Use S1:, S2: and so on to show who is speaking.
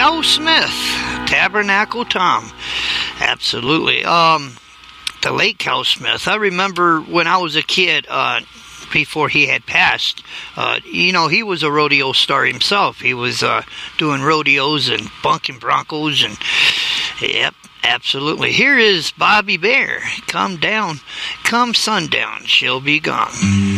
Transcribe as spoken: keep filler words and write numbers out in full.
S1: Cal Smith, Tabernacle Tom. Absolutely. Um, the late Cal Smith. I remember when I was a kid, uh, before he had passed, uh, you know, he was a rodeo star himself. He was uh, doing rodeos and bunking broncos, and yep, absolutely. Here is Bobby Bare. Come down, come sundown, she'll be gone.